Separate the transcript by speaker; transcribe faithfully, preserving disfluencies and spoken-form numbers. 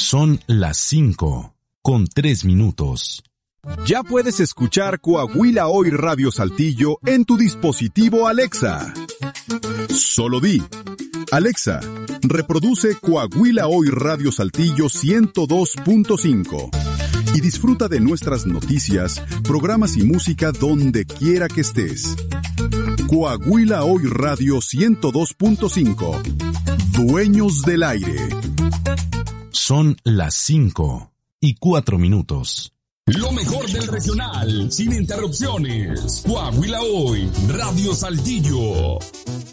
Speaker 1: Son las cinco, con tres minutos.
Speaker 2: Ya puedes escuchar Coahuila Hoy Radio Saltillo en tu dispositivo Alexa. Solo di: Alexa, reproduce Coahuila Hoy Radio Saltillo ciento dos punto cinco y disfruta de nuestras noticias, programas y música donde quiera que estés. Coahuila Hoy Radio ciento dos punto cinco. Dueños del aire.
Speaker 1: Son las cinco y cuatro minutos.
Speaker 3: Lo mejor del regional, sin interrupciones. Coahuila Hoy, Radio Saltillo.